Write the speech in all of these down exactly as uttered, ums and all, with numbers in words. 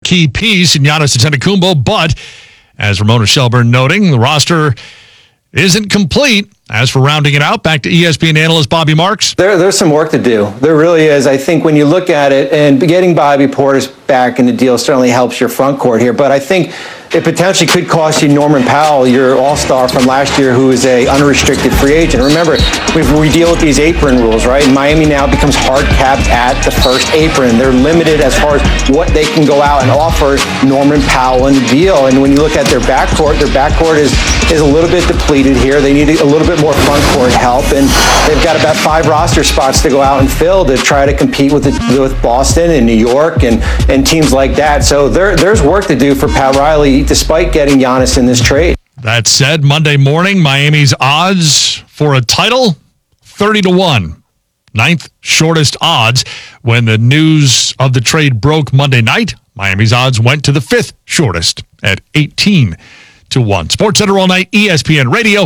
key piece in Giannis Antetokounmpo, but as Ramona Shelburne noting, the roster isn't complete. As for rounding it out, back to E S P N analyst Bobby Marks. There, there's some work to do. There really is. I think when you look at it, and getting Bobby Portis back in the deal certainly helps your front court here, but I think it potentially could cost you Norman Powell, your all-star from last year, who is a unrestricted free agent. Remember, we, we deal with these apron rules, right? And Miami now becomes hard capped at the first apron. They're limited as far as what they can go out and offer Norman Powell in the deal. And when you look at their backcourt, their backcourt is, is a little bit depleted here. They need a little bit more front court help, and they've got about five roster spots to go out and fill to try to compete with the, with Boston and New York and, and teams like that. So there, there's work to do for Pat Riley, despite getting Giannis in this trade. That said, Monday morning, Miami's odds for a title, thirty to one. Ninth shortest odds. When the news of the trade broke Monday night, Miami's odds went to the fifth shortest at eighteen to one. Sports Center all night, E S P N Radio.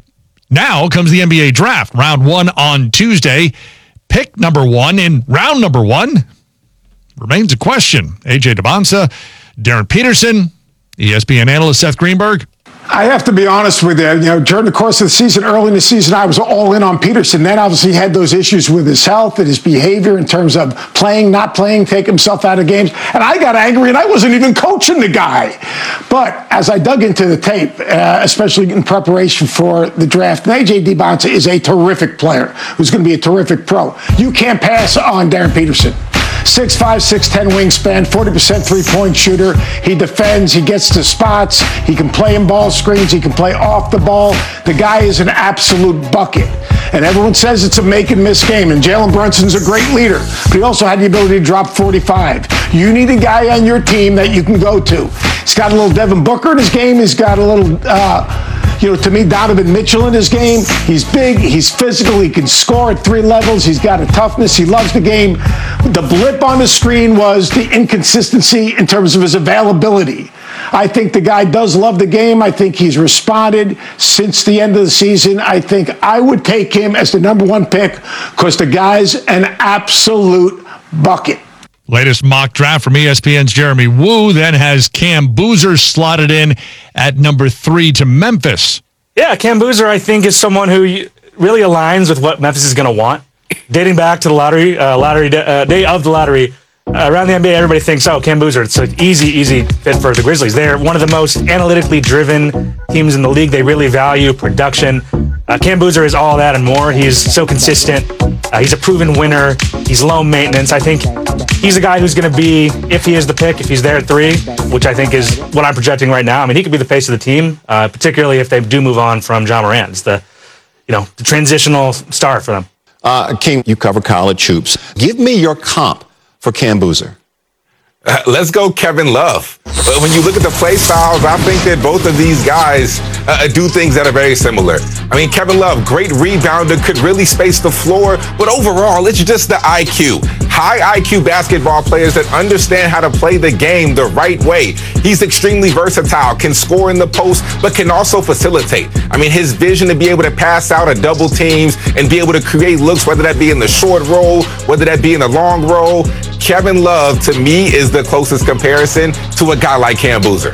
Now comes the N B A draft. Round one on Tuesday. Pick number one in round number one remains a question. A J Devonsa, Darren Peterson, E S P N analyst Seth Greenberg. I have to be honest with you. You know, during the course of the season, early in the season, I was all in on Peterson. Then obviously he had those issues with his health and his behavior in terms of playing, not playing, take himself out of games. And I got angry, and I wasn't even coaching the guy. But as I dug into the tape, uh, especially in preparation for the draft, A J Devonsa is a terrific player who's going to be a terrific pro. You can't pass on Darren Peterson. six five, six ten wingspan, forty percent three-point shooter. He defends. He gets to spots. He can play in ball screens. He can play off the ball. The guy is an absolute bucket. And everyone says it's a make-and-miss game. And Jalen Brunson's a great leader. But he also had the ability to drop forty-five. You need a guy on your team that you can go to. He's got a little Devin Booker in his game. He's got a little... Uh, You know, to me, Donovan Mitchell in his game. He's big, he's physical, he can score at three levels, he's got a toughness, he loves the game. The blip on the screen was the inconsistency in terms of his availability. I think the guy does love the game. I think he's responded since the end of the season. I think I would take him as the number one pick because the guy's an absolute bucket. Latest mock draft from E S P N's Jeremy Woo then has Cam Boozer slotted in at number three to Memphis. Yeah, Cam Boozer, I think, is someone who really aligns with what Memphis is going to want. Dating back to the lottery, uh, lottery uh, day of the lottery, uh, around the N B A, everybody thinks, oh, Cam Boozer, it's an easy, easy fit for the Grizzlies. They're one of the most analytically driven teams in the league. They really value production. Uh, Cam Boozer is all that and more. He's so consistent. Uh, he's a proven winner. He's low maintenance. I think he's a guy who's going to be, if he is the pick, if he's there at three, which I think is what I'm projecting right now. I mean, he could be the face of the team, uh, particularly if they do move on from Ja Morant. It's the, you know, the transitional star for them. Uh, King, you cover college hoops. Give me your comp for Cam Boozer. Uh, let's go Kevin Love. But when you look at the play styles, I think that both of these guys uh, do things that are very similar. I mean, Kevin Love, great rebounder, could really space the floor, but overall, it's just the I Q. High I Q basketball players that understand how to play the game the right way. He's extremely versatile, can score in the post, but can also facilitate. I mean, his vision to be able to pass out of double teams and be able to create looks, whether that be in the short roll, whether that be in the long roll. Kevin Love, to me, is the closest comparison to a guy like Cam Boozer.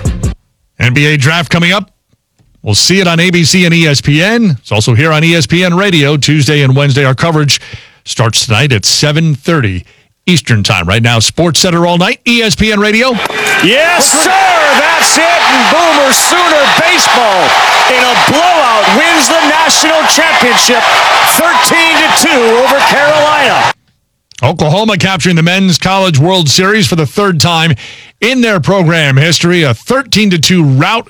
N B A draft coming up. We'll see it on A B C and E S P N. It's also here on E S P N Radio. Tuesday and Wednesday, our coverage starts tonight at seven thirty Eastern Time. Right now, Sports Center all night, E S P N Radio. Yes, sir! That's it! And Boomer Sooner baseball in a blowout wins the national championship thirteen to two over Carolina. Oklahoma capturing the Men's College World Series for the third time in their program history. A thirteen to two rout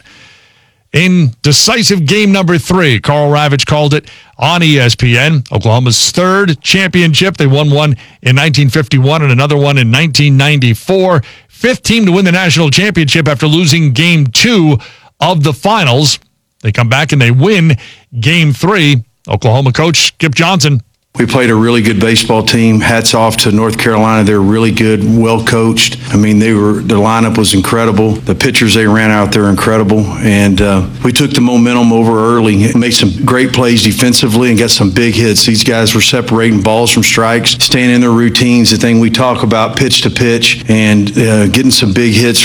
in decisive game number three. Carl Ravitch called it on E S P N. Oklahoma's third championship. They won one in nineteen fifty-one and another one in nineteen ninety-four. Fifth team to win the national championship after losing game two of the finals. They come back and they win game three. Oklahoma coach Skip Johnson. We played a really good baseball team. Hats off to North Carolina. They're really good, well coached. I mean, they were their lineup was incredible. The pitchers they ran out there incredible, and uh, we took the momentum over early. Made some great plays defensively and got some big hits. These guys were separating balls from strikes, staying in their routines. The thing we talk about, pitch to pitch, and uh, getting some big hits